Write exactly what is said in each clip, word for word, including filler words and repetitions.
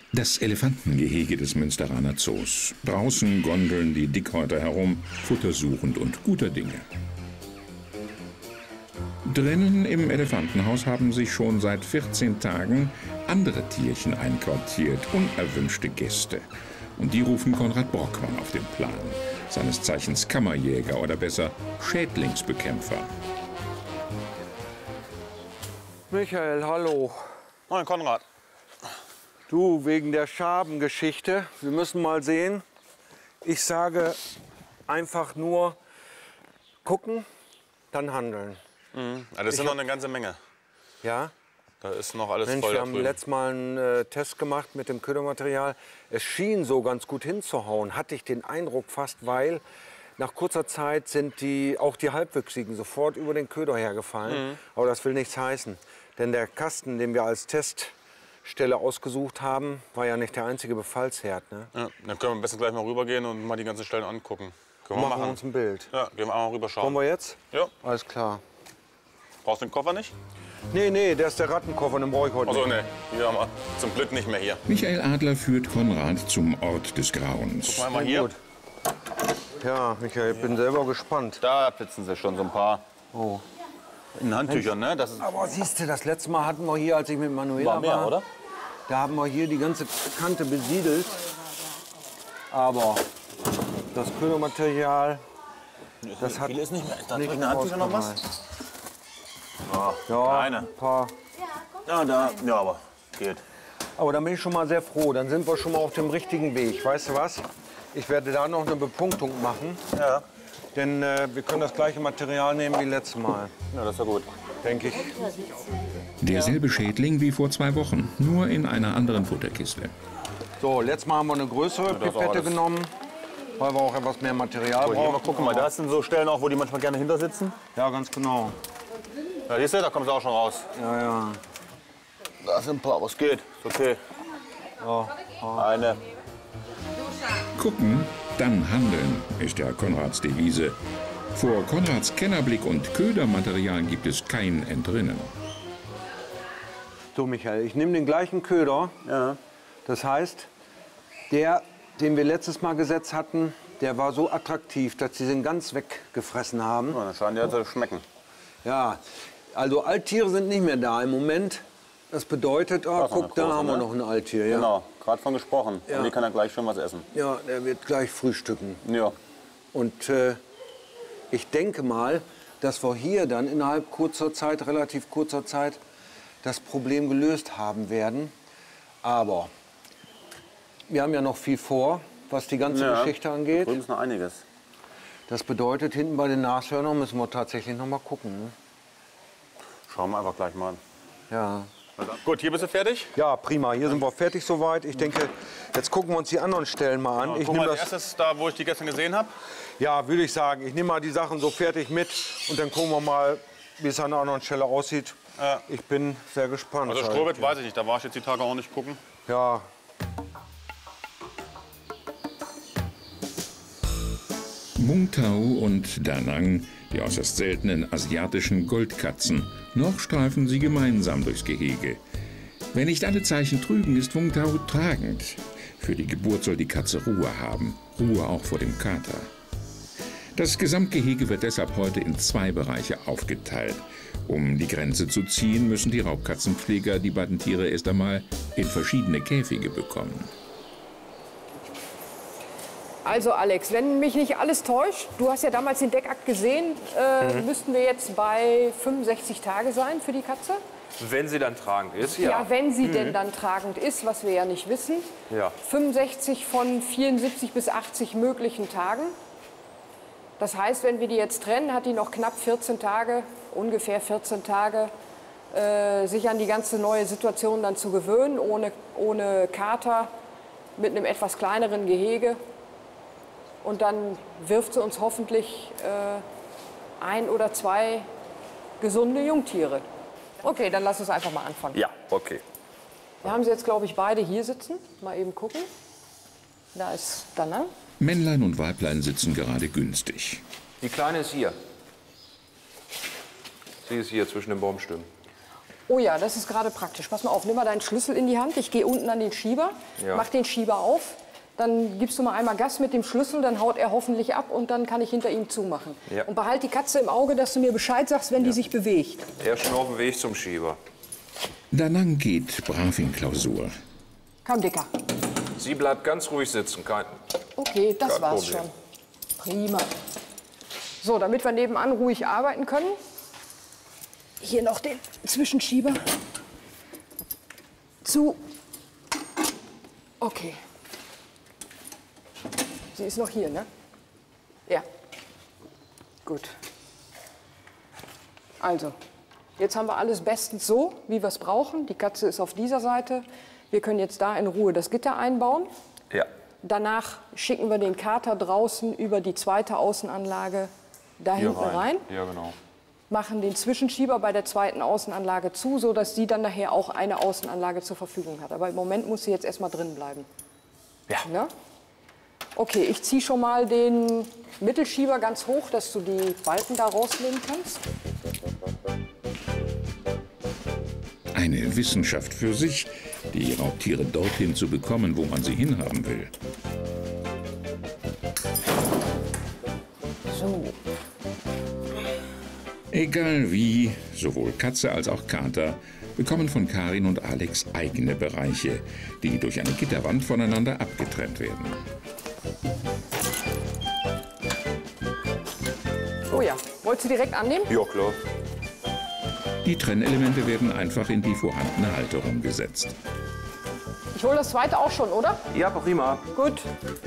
Das Elefantengehege des Münsteraner Zoos. Draußen gondeln die Dickhäuter herum, futtersuchend und guter Dinge. Drinnen im Elefantenhaus haben sich schon seit vierzehn Tagen andere Tierchen einquartiert, unerwünschte Gäste. Und die rufen Konrad Brockmann auf den Plan, seines Zeichens Kammerjäger oder besser Schädlingsbekämpfer. Michael, hallo. Moin, Konrad. Du, wegen der Schabengeschichte, wir müssen mal sehen. Ich sage einfach nur gucken, dann handeln. Mhm. Ja, das sind noch eine ganze Menge. Ja? Da ist noch alles Mensch, voll. wir haben letztes Mal einen äh, Test gemacht mit dem Ködermaterial. Es schien so ganz gut hinzuhauen, hatte ich den Eindruck fast, weil nach kurzer Zeit sind die, auch die Halbwüchsigen sofort über den Köder hergefallen. Mhm. Aber das will nichts heißen, denn der Kasten, den wir als Teststelle ausgesucht haben, war ja nicht der einzige Befallsherd. Ne? Ja, dann können wir am besten gleich mal rübergehen und mal die ganzen Stellen angucken. Können wir machen wir machen. uns ein Bild. Ja, gehen wir einmal rüberschauen. Wollen wir jetzt? Ja. Alles klar. Brauchst du den Koffer nicht? Nee, nee, der ist der Rattenkoffer, den brauche ich heute Achso, nicht. nee, hier haben wir zum Glück nicht mehr hier. Michael Adler führt Konrad zum Ort des Grauens. Guck mal hier. Gut. Ja, Michael, ich bin selber gespannt. Da pitzen sie schon so ein paar. Oh. In Handtüchern, ne? Das ist Aber siehst du, das letzte Mal hatten wir hier, als ich mit Manuela war mehr, war, oder? da haben wir hier die ganze Kante besiedelt. Aber das Ködermaterial, das hat viel ist nicht mehr. Ist da nicht drin in Handtücher noch was? ausgereicht. Ja, Ja, kleine. ein paar. Ja, da. Ja, aber geht. Aber dann bin ich schon mal sehr froh. Dann sind wir schon mal auf dem richtigen Weg. Weißt du was? Ich werde da noch eine Bepunktung machen. Ja. Denn äh, wir können das gleiche Material nehmen wie letztes Mal. Ja, das ist ja gut. Denke ich. Derselbe Schädling wie vor zwei Wochen, nur in einer anderen Futterkiste. So, letztes Mal haben wir eine größere das ist auch Pipette alles. genommen, weil wir auch etwas mehr Material So, hier mal brauchen. gucken mal, da sind so Stellen auch, wo die manchmal gerne hinter sitzen. Ja, ganz genau. Ja, siehst du, da kommen sie auch schon raus. Ja, ja. Da sind ein paar, was geht. Ist okay. Ja. Eine. Gucken, dann handeln, ist ja Konrads Devise. Vor Konrads Kennerblick und Ködermaterial gibt es kein Entrinnen. So, Michael, ich nehme den gleichen Köder. Ja. Das heißt, der, den wir letztes Mal gesetzt hatten, der war so attraktiv, dass sie den ganz weggefressen haben. Ja, dann scheinen die ja zu schmecken. Ja, also Alttiere sind nicht mehr da im Moment. Das bedeutet, oh, Das ist noch guck, eine da große, haben wir ne? noch ein Alttier. Ja, Genau, gerade von gesprochen. Ja. Und die kann er gleich schon was essen. ja, der wird gleich frühstücken. Ja. Und äh, ich denke mal, dass wir hier dann innerhalb kurzer Zeit, relativ kurzer Zeit, das Problem gelöst haben werden. Aber wir haben ja noch viel vor, was die ganze Ja. Geschichte angeht. Drüben ist noch einiges. Das bedeutet, hinten bei den Nashörnern müssen wir tatsächlich noch mal gucken. Ne? Schauen wir einfach gleich mal an. Ja. Gut, hier bist du fertig? Ja, prima. Hier sind wir fertig soweit. Ich denke, jetzt gucken wir uns die anderen Stellen mal an. Ja, Ich guck nehme mal, als das, erstes da, wo ich die gestern gesehen habe. ja, würde ich sagen. Ich nehme mal die Sachen so fertig mit und dann gucken wir mal, wie es an einer anderen Stelle aussieht. Ja. Ich bin sehr gespannt. Also halt. Strohbett weiß ich nicht, da war ich jetzt die Tage auch nicht gucken. Ja, Mungtau und Danang, die äußerst seltenen asiatischen Goldkatzen. Noch streifen sie gemeinsam durchs Gehege. Wenn nicht alle Zeichen trügen, ist Mungtau tragend. Für die Geburt soll die Katze Ruhe haben. Ruhe auch vor dem Kater. Das Gesamtgehege wird deshalb heute in zwei Bereiche aufgeteilt. Um die Grenze zu ziehen, müssen die Raubkatzenpfleger die beiden Tiere erst einmal in verschiedene Käfige bekommen. Also Alex, wenn mich nicht alles täuscht, du hast ja damals den Deckakt gesehen, äh, mhm. müssten wir jetzt bei fünfundsechzig Tage sein für die Katze? Wenn sie dann tragend ist, ja. Ja, wenn sie mhm. denn dann tragend ist, was wir ja nicht wissen. Ja. fünfundsechzig von vierundsiebzig bis achtzig möglichen Tagen. Das heißt, wenn wir die jetzt trennen, hat die noch knapp vierzehn Tage, ungefähr vierzehn Tage, äh, sich an die ganze neue Situation dann zu gewöhnen, ohne, ohne Kater, mit einem etwas kleineren Gehege. Und dann wirft sie uns hoffentlich äh, ein oder zwei gesunde Jungtiere. Okay, dann lass uns einfach mal anfangen. Ja, okay. Wir haben sie jetzt, glaube ich, beide hier sitzen. Mal eben gucken. Da ist Danang. Männlein und Weiblein sitzen gerade günstig. Die Kleine ist hier. Sie ist hier zwischen den Baumstämmen. Oh ja, das ist gerade praktisch. Pass mal auf, nimm mal deinen Schlüssel in die Hand. Ich gehe unten an den Schieber, Ja. mach den Schieber auf. Dann gibst du mal einmal Gas mit dem Schlüssel, dann haut er hoffentlich ab und dann kann ich hinter ihm zumachen. Ja. Und behalt die Katze im Auge, dass du mir Bescheid sagst, wenn die sich bewegt. Er ist schon auf dem Weg zum Schieber. Da Nang geht brav in Klausur. Komm, Dicker. Sie bleibt ganz ruhig sitzen. Kein Okay, das Kein war's Problem. schon. Prima. So, damit wir nebenan ruhig arbeiten können. Hier noch den Zwischenschieber. Zu. Okay. Sie ist noch hier, ne? Ja. Gut. Also, jetzt haben wir alles bestens so, wie wir es brauchen. Die Katze ist auf dieser Seite. Wir können jetzt da in Ruhe das Gitter einbauen. Ja. Danach schicken wir den Kater draußen über die zweite Außenanlage da Hier hinten rein. Ja, genau. Machen den Zwischenschieber bei der zweiten Außenanlage zu, sodass sie dann nachher auch eine Außenanlage zur Verfügung hat. Aber im Moment muss sie jetzt erstmal drin bleiben. Ja. Ne? Okay, ich ziehe schon mal den Mittelschieber ganz hoch, dass du die Balken da rausnehmen kannst. Eine Wissenschaft für sich, die Raubtiere dorthin zu bekommen, wo man sie hinhaben will. So. Egal wie, sowohl Katze als auch Kater bekommen von Karin und Alex eigene Bereiche, die durch eine Gitterwand voneinander abgetrennt werden. Oh ja, wolltest du direkt annehmen? Ja, klar. Die Trennelemente werden einfach in die vorhandene Halterung gesetzt. Ich hole das zweite auch schon, oder? Ja, prima. Gut.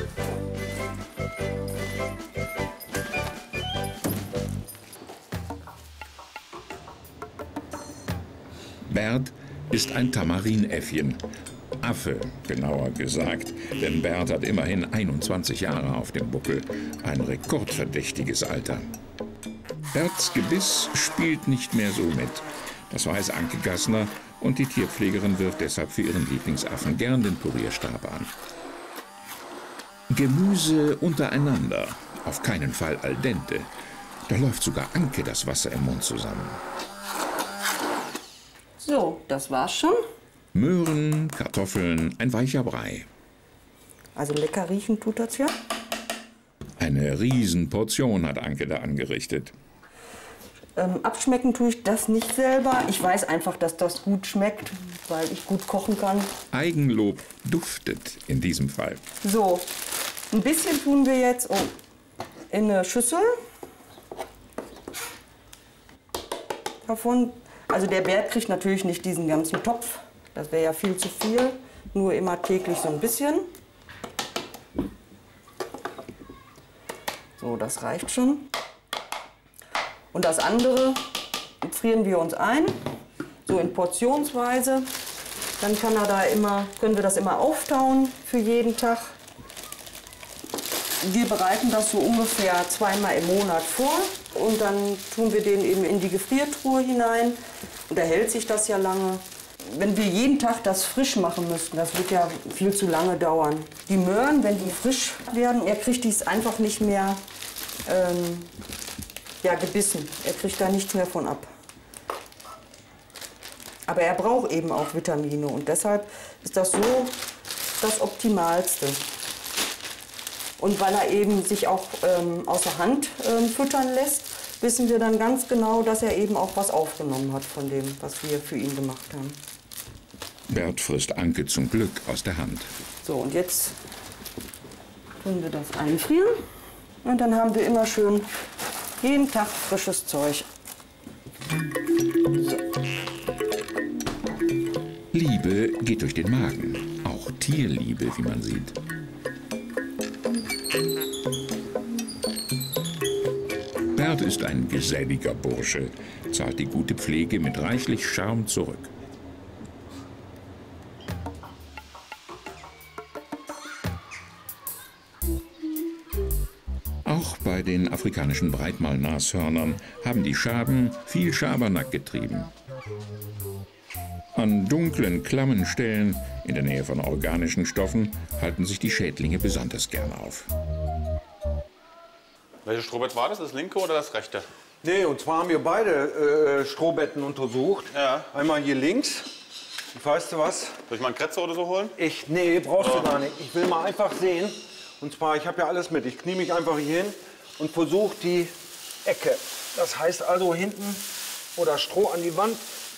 Bert ist ein Tamarinäffchen. Affe, genauer gesagt, denn Bert hat immerhin einundzwanzig Jahre auf dem Buckel. Ein rekordverdächtiges Alter. Berts Gebiss spielt nicht mehr so mit. Das weiß Anke Gassner und die Tierpflegerin wirft deshalb für ihren Lieblingsaffen gern den Pürierstab an. Gemüse untereinander, auf keinen Fall al dente. Da läuft sogar Anke das Wasser im Mund zusammen. So, das war's schon. Möhren, Kartoffeln, ein weicher Brei. Also lecker riechen tut das ja. Eine Riesenportion hat Anke da angerichtet. Ähm, abschmecken tue ich das nicht selber. Ich weiß einfach, dass das gut schmeckt, weil ich gut kochen kann. Eigenlob duftet in diesem Fall. So, ein bisschen tun wir jetzt oh, in eine Schüssel. Davon. Also der Bert kriegt natürlich nicht diesen ganzen Topf. Das wäre ja viel zu viel. Nur immer täglich so ein bisschen. So, das reicht schon. Und das andere frieren wir uns ein, so in Portionsweise. Dann kann er da immer, können wir das immer auftauen für jeden Tag. Wir bereiten das so ungefähr zweimal im Monat vor und dann tun wir den eben in die Gefriertruhe hinein. Und da hält sich das ja lange. Wenn wir jeden Tag das frisch machen müssten, das wird ja viel zu lange dauern. Die Möhren, wenn die frisch werden, er kriegt dies einfach nicht mehr ähm, ja, gebissen. Er kriegt da nichts mehr von ab. Aber er braucht eben auch Vitamine und deshalb ist das so das Optimalste. Und weil er eben sich auch ähm, außer Hand ähm, füttern lässt, wissen wir dann ganz genau, dass er eben auch was aufgenommen hat von dem, was wir für ihn gemacht haben. Bert frisst Anke zum Glück aus der Hand. So, und jetzt tun wir das einfrieren. Und dann haben wir immer schön jeden Tag frisches Zeug. So. Liebe geht durch den Magen. Auch Tierliebe, wie man sieht. Bert ist ein geselliger Bursche, zahlt die gute Pflege mit reichlich Charme zurück. Auch bei den afrikanischen Breitmaulnashörnern haben die Schaben viel Schabernack getrieben. An dunklen, klammen Stellen in der Nähe von organischen Stoffen halten sich die Schädlinge besonders gern auf. Welches Strohbett war das? Das linke oder das rechte? Nee, und zwar haben wir beide äh, Strohbetten untersucht. Ja. Einmal hier links. Und weißt du was? Soll ich mal einen Kretzer oder so holen? Ich, nee, brauchst Ja. du gar nicht. Ich will mal einfach sehen. Und zwar, ich habe ja alles mit. Ich knie mich einfach hier hin und versuche die Ecke. Das heißt also hinten oder Stroh an die Wand